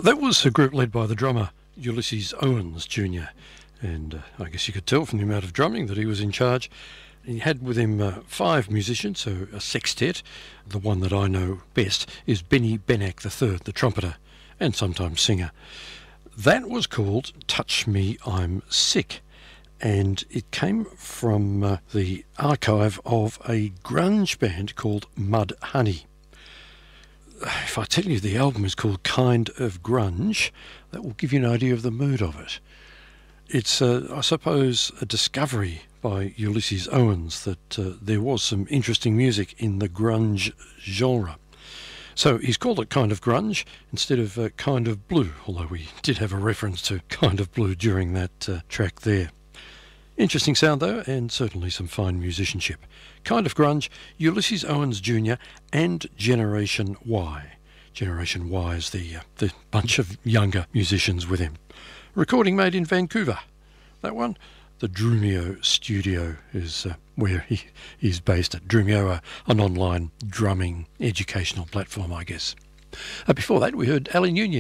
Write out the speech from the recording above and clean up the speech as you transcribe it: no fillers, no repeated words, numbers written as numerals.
That was a group led by the drummer Ulysses Owens Jr. And I guess you could tell from the amount of drumming that he was in charge. He had with him 5 musicians, so a sextet. The one that I know best is Benny Benack III, the trumpeter and sometimes singer. That was called Touch Me, I'm Sick, and it came from the archive of a grunge band called Mudhoney. If I tell you the album is called Kind of Grunge, that will give you an idea of the mood of it. It's, I suppose, a discovery by Ulysses Owens that there was some interesting music in the grunge genre. So he's called it Kind of Grunge instead of Kind of Blue, although we did have a reference to Kind of Blue during that track there. Interesting sound though, and certainly some fine musicianship. Kind of Grunge, Ulysses Owens Jr. and Generation Y. Generation Y is the bunch of younger musicians with him. Recording made in Vancouver. That one, the Drumeo Studio, is where he's based at. Drumeo, an online drumming educational platform, I guess. Before that, we heard Ali Nunez.